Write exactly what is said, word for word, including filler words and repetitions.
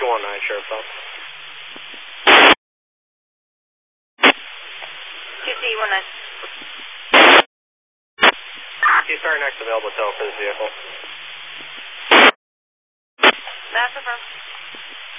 two one nine, Sheriff's Office. Q C one nine. He's our next available tow for this vehicle. That's affirmed.